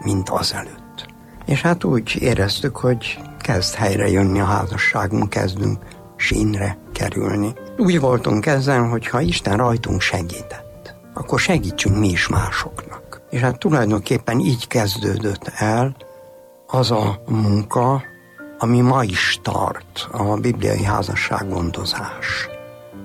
mint azelőtt. És hát úgy éreztük, hogy kezd helyre jönni a házasságunk, kezdünk sínre kerülni. Úgy voltunk ezzel, hogy ha Isten rajtunk segített, akkor segítsünk mi is másoknak. És hát tulajdonképpen így kezdődött el az a munka, ami ma is tart, a bibliai házassággondozás.